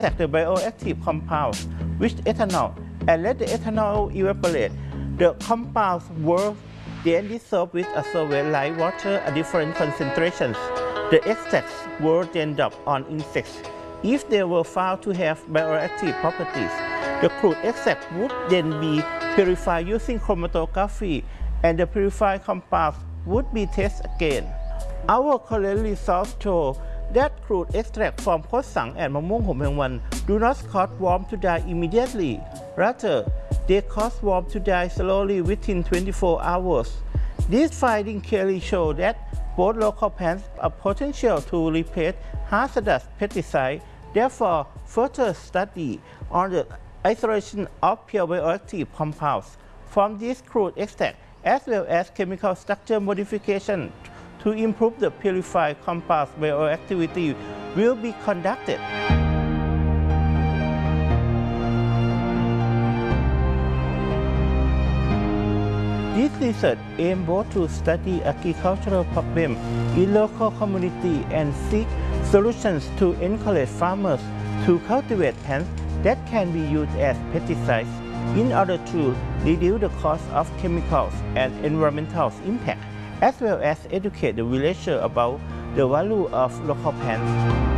extract the bioactive compounds with ethanol and let the ethanol evaporate. The compounds were then dissolved with a solvent like water at different concentrations. The extracts were then dumped on insects. If they were found to have bioactive properties, the crude extract would then be purified using chromatography, and the purified compounds would be tested again. Our current results show that crude extract from Khot Sang and Mamung Hom Heng Wan do not cause worms to die immediately. Rather, they cause worms to die slowly within 24 hours. These findings clearly show that both local plants have potential to replace hazardous pesticides. Therefore, further study on the isolation of pure bioactive compounds from this crude extract, as well as chemical structure modification to improve the purified compound's bioactivity, will be conducted. This research aims both to study agricultural problems in local communities and seek solutions to encourage farmers to cultivate plants that can be used as pesticides in order to reduce the cost of chemicals and environmental impact, as well as educate the villagers about the value of local plants.